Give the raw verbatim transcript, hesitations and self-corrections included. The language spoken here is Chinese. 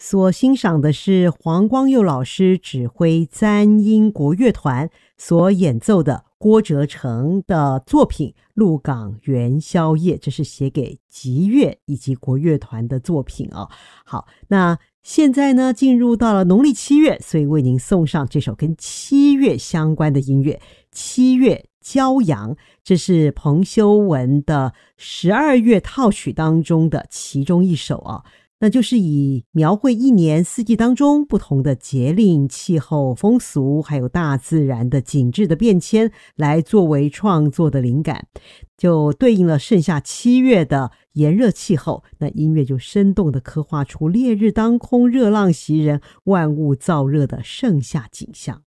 所欣赏的是黄光佑老师指挥簪音国乐团所演奏的郭哲成的作品《鹿港元宵夜》，这是写给吉乐以及国乐团的作品哦。好，那现在呢进入到了农历七月，所以为您送上这首跟七月相关的音乐《七月骄阳》，这是彭修文的十二月套曲当中的其中一首啊。那就是以描绘一年四季当中不同的节令、气候、风俗，还有大自然的景致的变迁来作为创作的灵感，就对应了盛夏七月的炎热气候，那音乐就生动地刻画出烈日当空、热浪袭人、万物燥热的盛夏景象。